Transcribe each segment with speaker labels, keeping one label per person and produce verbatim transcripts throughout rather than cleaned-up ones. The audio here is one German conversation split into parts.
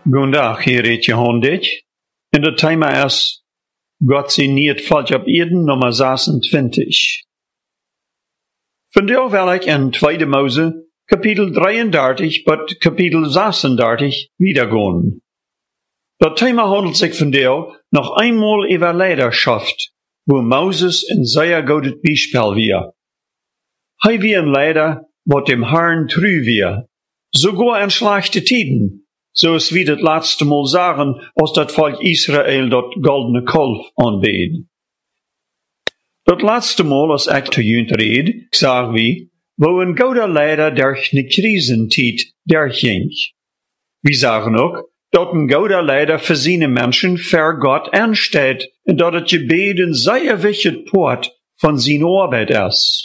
Speaker 1: Goedendag, hier heet Johan Dit. En het thema is God signeert volk op Eden nummer zesentwintig. Vandaag wil ik in Tweede Mose, kapitel drieëndertig, tot kapitel zesendertig wiedergaan. Dat thema handelt zich vandaag nog eenmaal over leiderschaft, wo Moses een zeer goedes Beispiel weer. Hij wie een leider, wat dem Herrn treu weer, sogar in slechte tijden, zoals we het laatste Mal sagen, als dat volk Israël dat goldene kalf aanbeed. Dat laatste Mal, als ik te junt reed, zagen we, wo een goede leider durch ne krisentijd durchging. We zagen ook, dat een goede leider voor zijn mensen voor God aanstaat, en dat het gebed een zeer wichtig poort van zijn arbeid is.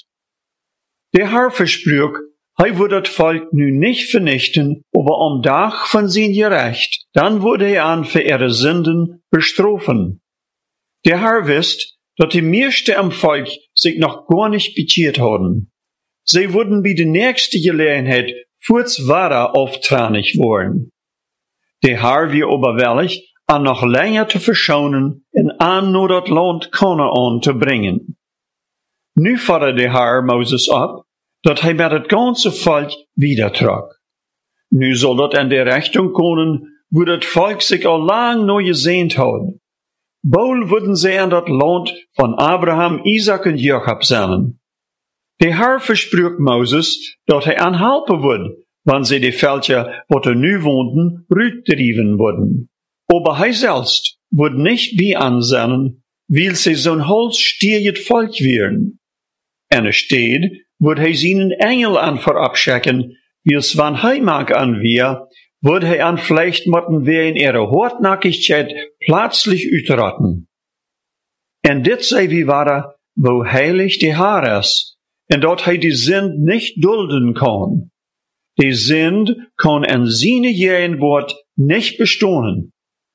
Speaker 1: De Herr versprach, hij wordt het volk nu niet vernichten, aber am dag van zijn gerecht, dan wordt hij aan voor ihre Sünden bestrafen. De Herr wist, dat die meeste am volk zich nog gar nicht bekeerd hadden. Zij würden bij de nächste Gelegenheit voortswaarder auftranig worden. De Herr wie oberwellig, an noch länger te verschonen en aan naar dat land Kanaan te brengen. Nu forderde de Herr Moses op, dat hij met het ganze volk wiedertrok. Nu zal dat in de richting komen, wo het volk zich al lang nog geseend had. Bald würden zij in dat land van Abraham, Isaac en Jacob zijn. De Herr versprach Moses, dat hij aanhelpen wordt, wanneer zij de veldje, wat er nu woonden, uitdrijven worden. Aber hij zelfs wordt niet bij aanzien, wil zij zo'n holstierend volk werden. En er steht, wordt hij zijn engel aan verabschikken, wils wann hij maak aan weer, wordt hij aan vlecht moeten weer in ihre hardnackigheid plötzlich uitrotten. En dit zei wie ware, wo heilig de Herr is, en dat hij die Sünd nicht dulden kan. Die Sünd kan in zijn jeen woord nicht bestonen.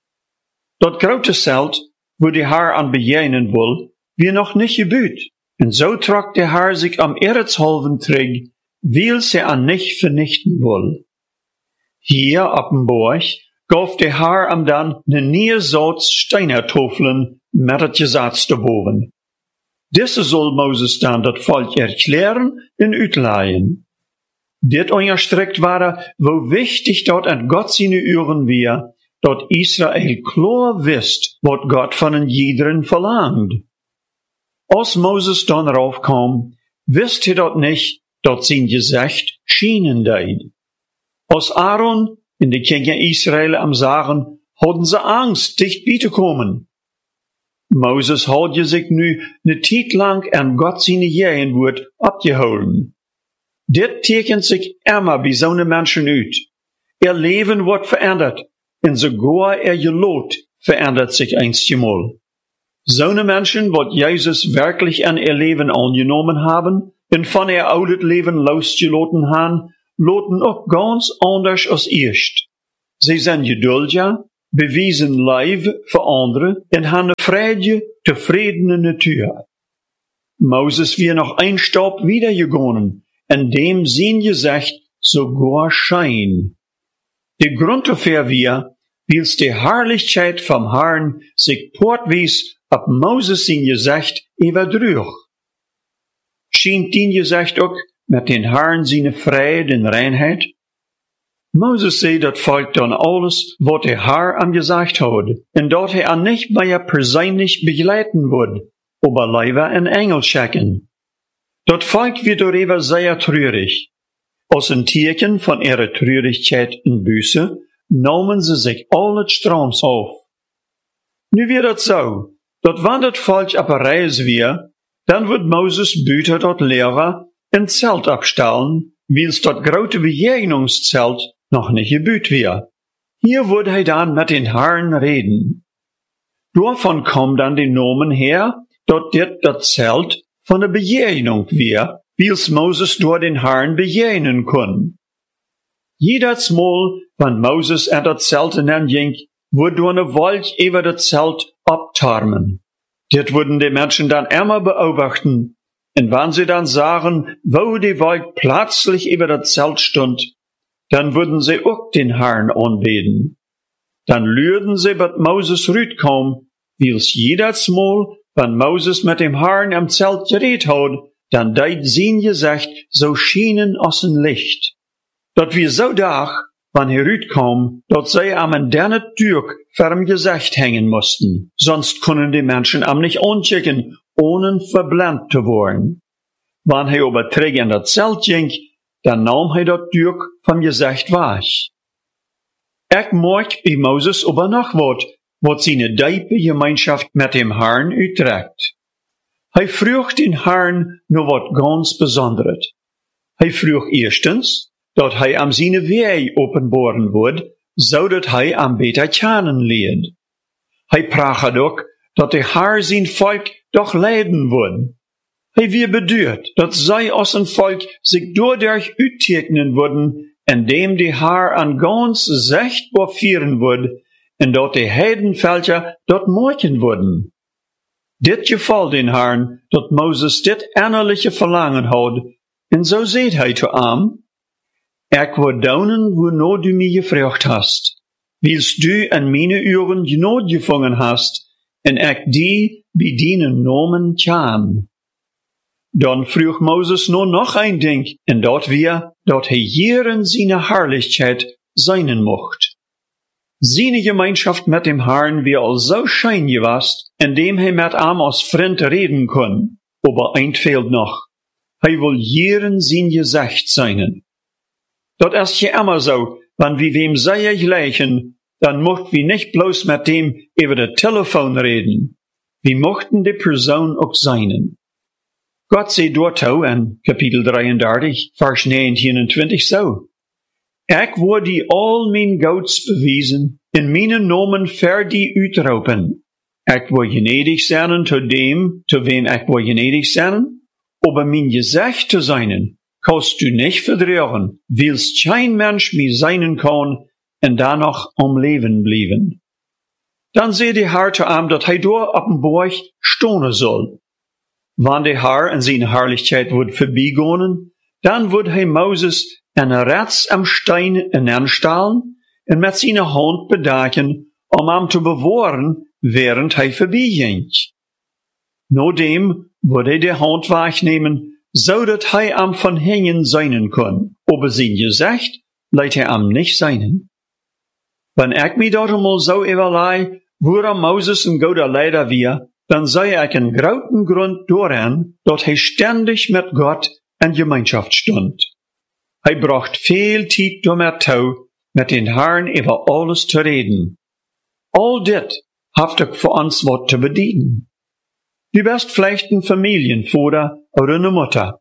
Speaker 1: Dat grote zelt, wo de Herr aan bejenen wil, wie nog niet gebeurt. En zo trok de Herr zich am Erzhalven terug, wil ze aan nicht vernichten wil. Hier op een borg gaf de Herr am dan ne neerzout steinertofelen met het gezats boven. Deze zal Moses dan dat volk erklären en uitleien. Dit onderstrekt waren, wo wichtig dat en God zijn uren weer, dat Israël klar wist, wat God van een iederen verlangt. Als Moses dan raufkwam, wist hij dat niet, dat zijn gezicht schijnen deed. Als Aaron en de kinderen Israël am zagen, hadden ze angst dichtbij te komen. Moses had je zich nu een tijd lang aan God zijn jeenwoord opgehouden. Dit tekent zich immer bij zo'n mensen uit. Er leven wordt veranderd, en sogar er geloof verandert zich eenmaal. Zo'n mensen wat Jezus wirklich an ihr Leben angenomen haben en van ihr oudet Leben losgelaten haben, loten ook ganz anders als eerst. Zij zijn geduldiger, bewijzen lief voor anderen en hebben een vrije, tevredene natuur. Moses weer nog een stap wiedergegangen en dem zijn gezicht sogar schijn. De grond dafür weer, wils de Herrlichkeit vom Herrn sich portwies op Moses zijn gezicht everdrug. Schient die gezicht ook met den Herrn zijn vrede en reinheid? Moses zei dat volk dan alles, wat de Herr am gesagt had, en dat hij aan nicht mehr persönlich begleiten wordt, aber leider een engel schicken. Dat volk wird darüber sehr treurig. Als een teken van ihre treurigkeit en Buße, nahmen sie sich alle Stroms auf. Nu wird het zo, dat wanneer het volk op een reis weer, dan wordt Moses buiten dat leren een zelt opstellen, wils dat grote begegnungszelt nog niet gebuut weer. Hier wordt hij dan met den Herrn reden. Daarvan komt dan de nomen her, dat dit dat zelt van de begegnung weer, wils Moses door den Herrn begegnen kon. Jedes Mal, wann Moses aan dat zelt hineinging, wordt door een wolk over dat zelt optarmen. Dit worden de mensen dan immer beobachten, en wanneer sie dan zagen, wo die wolk plötzlich über dat zelt stond, dann würden sie auch den Herrn anbeten. dann lürden sie bat Moses rütkom, wils jedes Mal, wenn Moses mit dem Herrn am Zelt geredet hat, dann deit sein Gesicht so schienen aus dem Licht. Dat wir so dach, wann er rütkom, dat sie am in derne Türk vorm Gesicht hängen mussten, sonst können die Menschen am nicht anschicken, ohne verblendet zu werden. Wann er aber träg in das Zelt ging, dann nahm er dat Türk vom Gesicht weg. Ich mag bei Moses aber noch wat, wat seine diepe Gemeinschaft mit dem Herrn uittrekt. Hij vroeg den Herrn nur wat ganz Besonderes. Hij vroeg erstens, dat hij am seine Wege openbaren wordt, zodat hij am beter kennen leert. Hij praat ook, dat de Herr zijn volk doch leiden wordt. Hij weer beduurt, dat zij als een volk zich doordat uittekenen worden, indem de Herr an ganz zichtbaar vieren wordt, en dat de heidenveltje dat maken worden. Dit geval den Herrn, dat Moses dit innerliche Verlangen had, en zo zeet hij te am, ik word daunen, wo du mij gevraagd hast, wils du an meine uren genood gevangen hast, en ik die bij dienen nomen kan. Dan vroeg Moses nur noch ein Ding, en dat wir, dat hij hier in seine Herrlichkeit seinen mocht. Seine Gemeinschaft mit dem Herrn wir al so schein gewast, indem hij mit am als Freund reden kon. Aber ein fehlt noch. Hij will hier in sein Gesicht seinen. Dat ist ja immer so, wenn wir wem sehr gleichen, dann mocht wir nicht bloß mit dem über das Telefon reden. Wir mochten die Person auch seinen. Gott sei dort auch in Kapitel dreiunddreißig, Vers neunundzwanzig so. Ik word die al mijn gouds bewijzen, in mijn nomen ver die uitroepen. Ik word genedig zijn tot dem, tot wem ik word genedig zijn, aber mijn gezicht te zijn, kannst du nicht verdrehen, wils kein Mensch mir sein kann, en dan noch am Leben blieben. Dan zei de Herr te am, dat hij door op een borg stonen soll. Wann der Herr in seine Herrlichkeit wird vorbeigonen, dann wird hij Moses en Rats am Stein inanstellen en met zijn hand bedaken, om hem te bewahren, während hij vorbeiging. Nodem wird hij de hand wegnemen, zodat hij am von hängen seinen kann, aber sein Gesicht leidt hij am nicht seinen. Wenn ik mich dort einmal so überlei, woran Moses ein guter Leider wir, dann sei ich einen großen Grund daran, dass er ständig mit Gott in Gemeinschaft stund. Er bracht viel Zeit damit zu, mit den Herrn über alles zu reden. All dit haft ich für uns was zu bedienen. Du bist vielleicht ein Familienvater oder eine Mutter.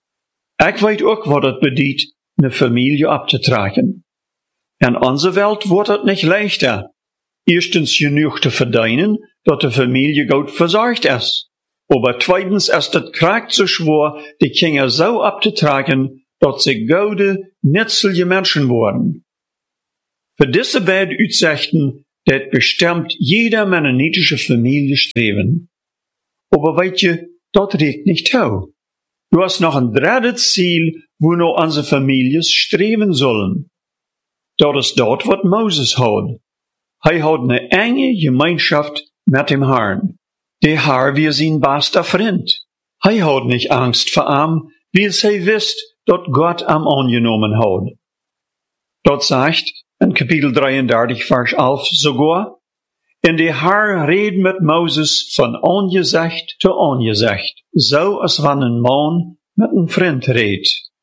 Speaker 1: Ich weiß auch, was das bedeutet, eine Familie abzutragen. In unserer Welt wird es nicht leichter. Erstens genug zu verdienen, dass die Familie gut versorgt ist. Aber zweitens ist es krank so schwer, die Kinder so abzutragen, dass sie gute, nützliche Menschen wurden. Für diese beiden Aussichten, das bestimmt jeder mennonitische Familie streben. Aber weißt du, das regt nicht zu. Du hast noch ein drittes Ziel, wo noch unsere Familien streben sollen. Das ist dort, was Moses hat. Er hat eine enge Gemeinschaft mit dem Herrn. Der Herr wie sein bester Freund. Er hat nicht Angst vor ihm, weil er wisst, dass Gott am angenommen hat. Dort sagt in Kapitel dreiunddreißig, Vers elf sogar, in der Herr redet mit Moses von Angesicht zu Angesicht, so als wenn ein Mann mit einem Freund redet.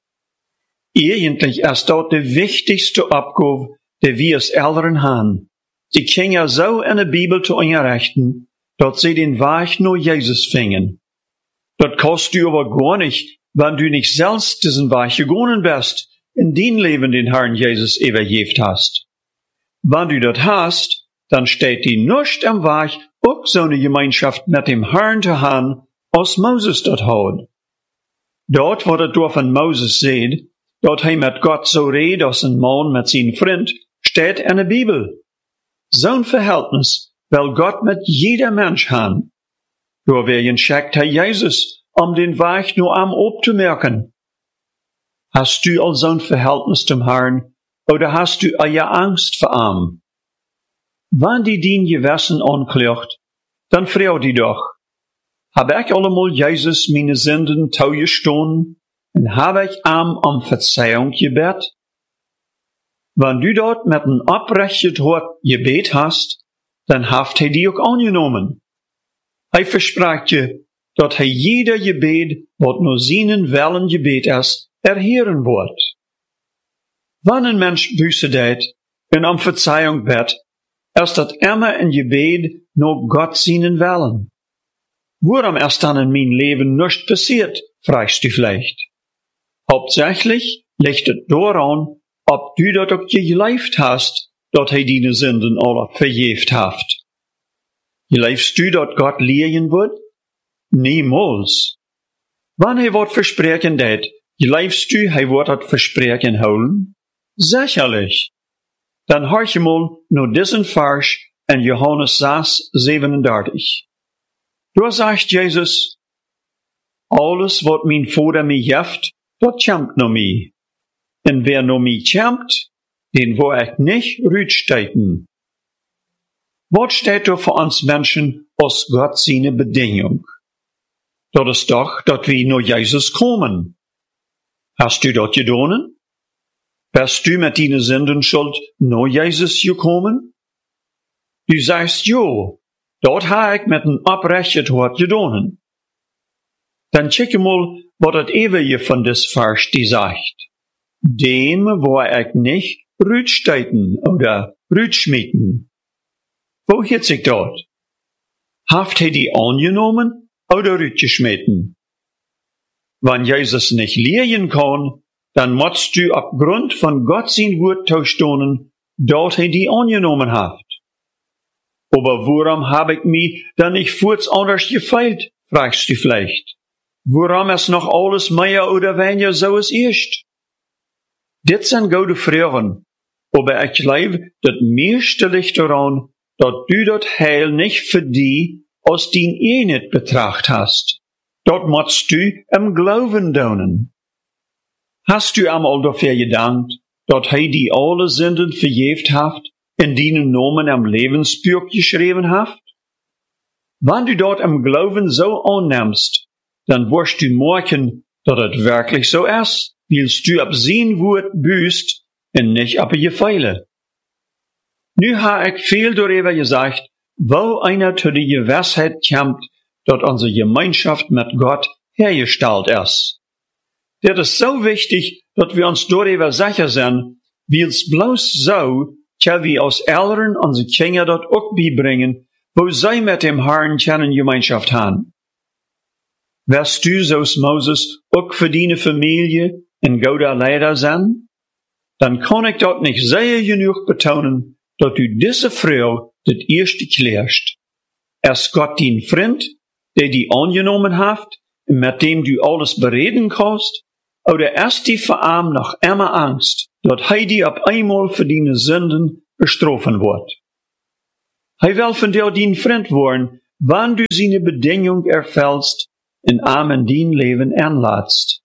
Speaker 1: Eigentlich ist dort die wichtigste Abgabe, die wir als Eltern haben. Die Kinder so in der Bibel zu unterrichten, dass sie den Weg nur Jesus fingen. Das kannst du aber gar nicht, wenn du nicht selbst diesen Weg gegangen bist, in dein Leben den Herrn Jesus übergeben hast. Wenn du das hast, dann steht dir nicht am Weg, auch so eine Gemeinschaft mit dem Herrn zu haben, als Moses das hat. Dort, wo das Dorf von Moses sieht, dort er mit Gott so redet, als ein Mann mit seinem Freund, steht in der Bibel. So ein Verhältnis will Gott mit jeder Mensch haben. Deswegen schickt er Jesus, um den Weg nur am abzumerken. Hast du also ein Verhältnis zum Herrn, oder hast du eher Angst vor ihm? wann die dien Gewissen anklagt, dann freu die doch. Hab ich allemal Jesus meine Sünden taugestohlen und hab ich am um Verzeihung gebet? Wenn du dort mit ein abrechtet Hort gebet hast, dann haft hij die auch angenommen. Hij verspracht je, dat hij jeder Gebet, wat nur seinen Wellen Gebet ist, erhören wird. Wann ein Mensch Buße tät und um Verzeihung bet, ist dat immer ein Gebet nur Gott seinen Wellen. Warum ist dann in mein Leben nichts passiert, fragst du vielleicht. Hauptsächlich liegt es daran, ob du dat auch geglaubt hast, dat hij deine Sünden alle vergeeft haft. Glaubst du, dat Gott lehren wird? Niemals. Wann hij wat versprechen deed, glaubst du, hij wird dat Versprechen holen? Sicherlich. Dann horch mal nur diesen Vers in Johannes sechs, siebenunddreißig. Da sagt Jesus, alles wat mein Vater mir gibt, dat kämpft no mi. Und wer no mi kämpft, den wo ich nicht rütsteiten. Was steht da für uns Menschen aus Gott seine Bedingung? Das ist doch, dass wir nur Jesus kommen. Hast du dort gedonen? Bist du mit deiner Sündenschuld nur Jesus gekommen? Du sagst, jo, dort habe ich mit einem abrechtet Hort gedonen. Dann check mal, was das Ewige von des Vers die sagt. Dem, wo ich nicht rütsteiten oder rütschmieten. Wo geht sich dort? Haft hij die angenommen oder rütgeschmeten? Wenn Jesus nicht lehren kann, dann musst du aufgrund von Gott sein Wort taustonen, dort hij die angenommen haft. Aber warum hab ich mich dann nicht kurz anders gefeilt, fragst du vielleicht. Warum ist noch alles mehr oder weniger so es ist? Dit sind gute Fragen, aber ich glaube, das meiste liegt daran, dass du das Heil nicht für die, aus den ihr nicht betracht hast. Dort musst du im Glauben donen. Hast du einmal dafür gedankt, dass hij die alle Sünden vergeeft haft, in deinen Namen am Lebensbuch geschrieben haft? Wenn du dort im Glauben so annimmst, dann wirst du merken, dass es wirklich so ist, willst du ab sein Wort büßt und nicht ab je Feile. Nu ha ich viel darüber gesagt, wo einer zu die Gewissheit kämpft, dass unsere Gemeinschaft mit Gott hergestellt ist. Das ist so wichtig, dass wir uns darüber sicher sind, weil's bloß so, tja wir aus Eltern unsere Kinder dort auch beibringen, wo sie mit dem Herrn keine Gemeinschaft haben. Wirst du so's Moses auch für deine Familie in guter Leiter sein? Dann kann ich dort nicht sehr genug betonen, dass du diese Frau das erste klärst. Ist Gott dein Freund, der die angenommen haft, mit dem du alles bereden kannst, oder ist die vor ihm noch immer Angst, dass hij die ab einmal für deine Sünden bestrafen wird? Hij will von dir dein Freund worden, wann du seine Bedingung erfüllst, in ihm in dein Leben einladst.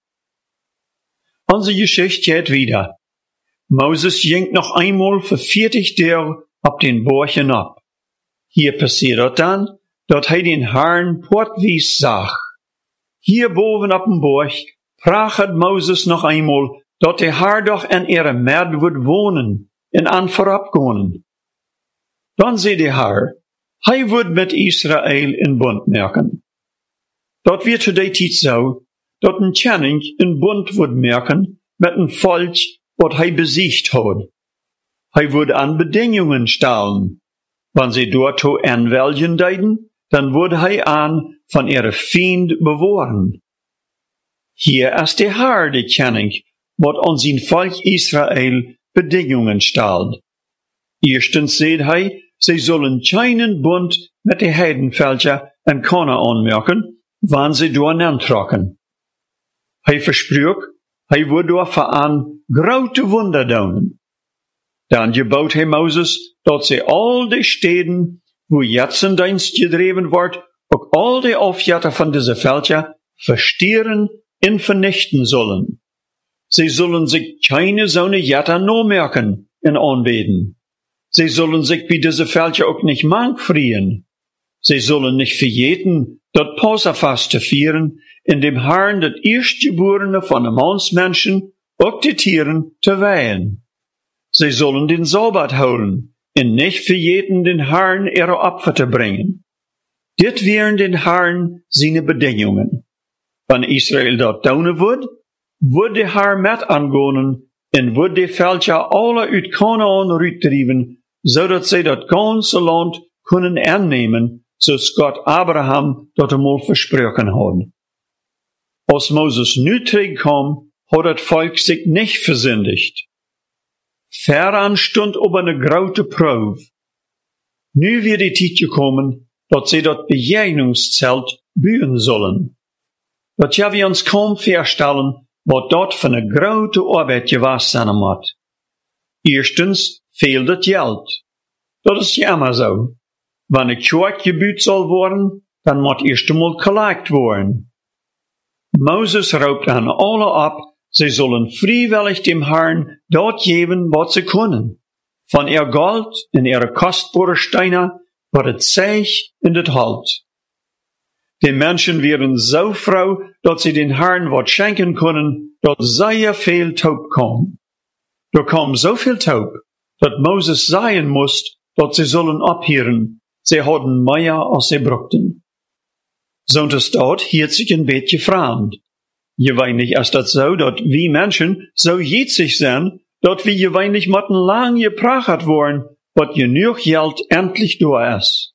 Speaker 1: Unsere Geschichte geht wieder. Moses ging noch einmal für vierzig Tage ab den Berg hinab. Hier passiert dann, dass hij den Herrn portwies sah. Hier boven ab dem Berg prachet Moses noch einmal, dass der Herr doch in ihrer Mitte wird wohnen, in an vorabgehen. Dann sieht der Herr, hij wird mit Israel in Bund merken. Dat wird zu der Zeit so, dass ein König in Bund wird merken mit einem Volk, wat hij besiegt hat. Hij wird an Bedingungen stellen. Wenn sie dort anwählen deuten, dann wird hij an von ihrer Feind bewahren. Hier ist der Herr, der König, wat an sein Volk Israel Bedingungen stellt. Erstens sagt hij, sie sollen keinen Bund mit den Heidenvölkern in Kanaan merken, wann sie dort antrocken. Hij versprach, hij wird dort an grote Wunder tun. Dann gebot hij Moses, dass sie all die Städten, wo jetzt in Dienst gedreven wird, auch all die Aufjäter von dieser Völker verstieren und vernichten sollen. Sie sollen sich keine so eine Jätter nur merken und anbeten. Sie sollen sich bei diese Völker auch nicht mankfrieren. Sie sollen nicht verjeten, dat Passafast zu feiern, in dem Herrn das Erstgeborene von dem Mannsmenschen, auch die Tieren, zu weihen. Sie sollen den Sabbat holen, und nicht verjeten den Herrn ihre Opfer zu bringen. Dit wären den Herrn seine Bedingungen. Wenn Israel dort tun wird, wird der Herr mit angehen, und wird die Völker alle uit Kanaan rüttrieben, so dass sie das ganze Land können annehmen, so Gott Abraham dort einmal versprochen hat. Als Moses nu terugkam, hat das Volk sich nicht versündigt. Veran stund aber eine grote Probe. Nu wird die Zeit gekommen, dass sie das Begegnungszelt bauen sollen. Dat ja wir uns kaum vorstellen, was dort für eine grote Arbeit gewesen sein muss. Erstens fehlt das Geld. Das ist ja immer so. Wenn eine Kirche gebaut soll worden, dann muss erst einmal gelegt worden. Moses raubt an alle ab, sie sollen freiwillig dem Herrn dort geben, was sie können. Von ihr Gold in ihre kostbare Steine, was es sich in das Halt. Die Menschen wären so froh, dass sie den Herrn was schenken können, dass sehr viel Taub kam. Da kam so viel Taub, dass Moses sagen musste, dass sie sollen abhören. Sie hatten mehr, als sie brauchten. Sonst dort hielt sich ein bisschen fremd. Je weinig ist das so, dass wir Menschen so jitzig sind, dass wir je weinig motten lang geprachet worden, was genug Geld endlich da ist.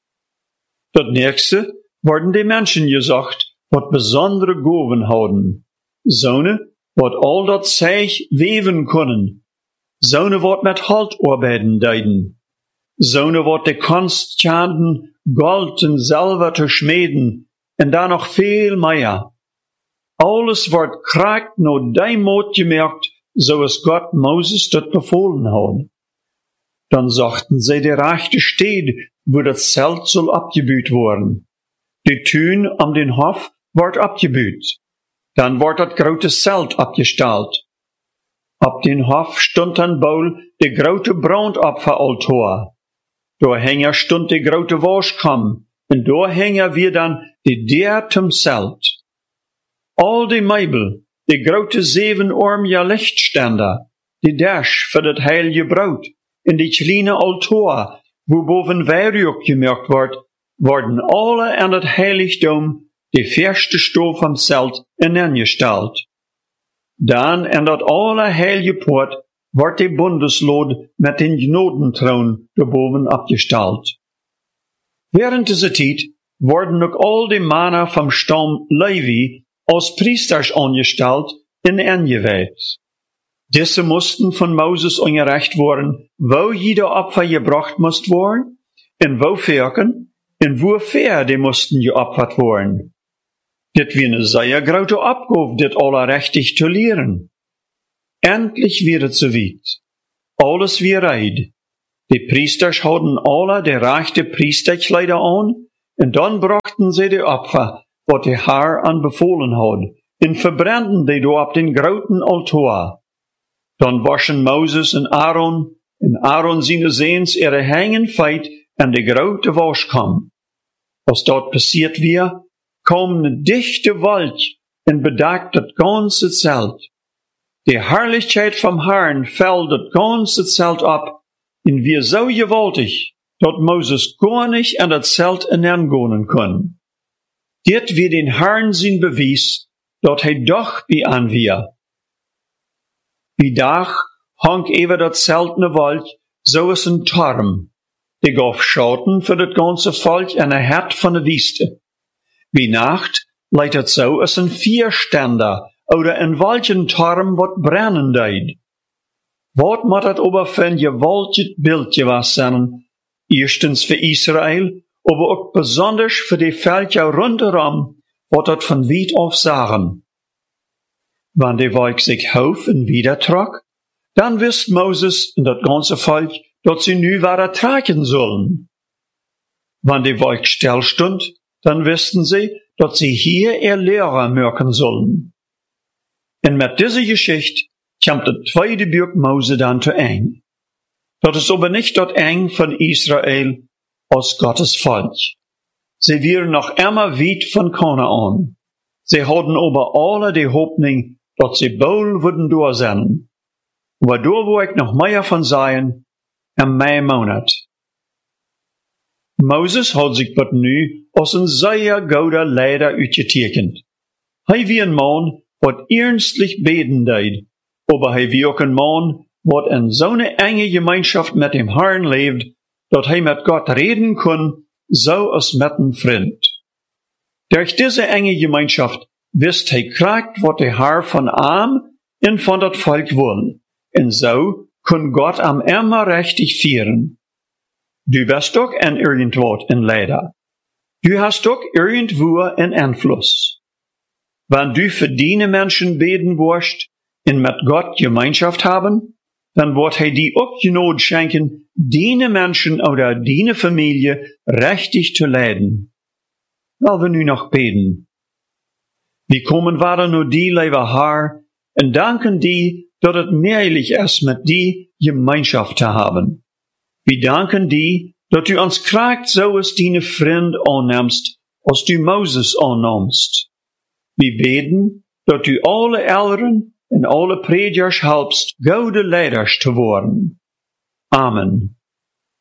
Speaker 1: Das nächste worden die Menschen gesagt, was besondere Gaben haben. Sonne, wat all dat sich weven können. Sonne, wat mit Halt arbeiten deiden. Sonne, wat de Kunst chanten, Gold und Silber zu schmieden, und da noch viel mehr. Alles wird kragt nur dein Mut gemerkt, so es Gott Moses dort befohlen hat. Dann sagten sie, der rechte steht, wo das Zelt soll abgebüht worden. Die Tün am den Hof wird abgebüht. Dann wird das große Zelt abgestellt. Ab den Hof stund ein Baul, der große Brandopferaltar. Da hängen stund die große Waschkamm, und da hängen wir dann die Deur zum Zelt. All die Möbel, die große siebenarmige Lichtständer, die Dash für das heilige Brot, in die kleine Altar, wo boven Weihrauch gemerkt wird, worden alle an das Heiligtum, die erste Stof vom Zelt, ineingestellt. Dann in dat alle heilige Port wird die Bundeslod mit den Gnodenthron daarboven abgestellt. Während dieser Zeit wurden auch all die Männer vom Stamm Levi als Priesters angestellt und eingeweiht. Diese mussten von Moses angereicht worden, wo jeder Opfer gebracht musste worden, in wo Völkern, in wofür die mussten geopfert worden. Dit wie eine sehr große Abgabe, dit alle richtig zu lehren. Endlich wird es so weit. Alles wie reid. Die Priesters hatten alle die rechte Priesterkleider an, und dann brachten sie die Opfer, was der Herr anbefohlen hat, und verbrannten die da ab den großen Altar. Dann waschen Moses und Aaron, und Aaron seine Sehens ihre Hängen feit an die große Waschkamm. Was dort passiert wir, kam eine dichte Wolk und bedeckt das ganze Zelt. Die Herrlichkeit vom Herrn fällt das ganze Zelt ab, und wir so gewaltig, dass Moses gar nicht an das Zelt hineingehen kann. Dit wird den Herrn sein Beweis, dass er doch bei an wir. Wie Dach hang über das Zelt ne Wolk, so ist ein Turm. Die gab Schatten für das ganze Volk an der Herd von der Wüste. Wie Nacht leitet so als ein Vierständer oder ein Wolkenturm, wat brennen deed. Wat moet dat aber für ein gewaltig Bild gewesen sein? Erstens für Israel, aber auch besonders für die Völker rundherum, wat dat von weit auf sahen. Wenn die Wolk sich auf und wieder trug, dann wisst Moses und das ganze Volk, dass sie nu weiter tragen sollen. Wenn die Wolk stillstund, dann wussten sie, dass sie hier ihr Lehrer merken sollen. Und mit dieser Geschichte kommt der zweite Buch Mose dann zu Ende. Dat is aber nicht dat eng von Israel als Gottes Volk. Sie wären noch immer weit von Kanaan. Sie hadden aber alle die Hoffnung, dat sie bald würden durchsehen. Aber da wo ich noch mehr von sagen, in mei Monat. Moses hat sich but nu als een sehr guter Leider uitgetekend. Hij wie een man wat ernstlich beten deed, aber hij wie ook een man wat in zo'n enge Gemeinschaft mit dem Herrn leeft, dat hij met Gott reden kon, so als met een vriend. Durch diese enge Gemeinschaft wisst hij kracht wat de Herr von am en van dat Volk wil, en so kon Gott am immer richtig führen. Du bist doch en irgendwo een Leider. Du hast doch irgendwo een Einfluss. Wenn du für deine Menschen beten wirst und mit Gott Gemeinschaft haben, dann wird er dir auch Not schenken, deine Menschen oder deine Familie richtig zu leiden. Weil wir nu noch beten. Wir kommen weiter nur die, lieber Herr, und danken dir, dass es möglich ist, mit dir Gemeinschaft zu haben. Wir danken dir, dass du uns kracht, so als deine Freund annimmst, als du Moses annimmst. Wir beten, dass du alle Eltern und alle Predigers helpst, gute Leiders zu worden. Amen.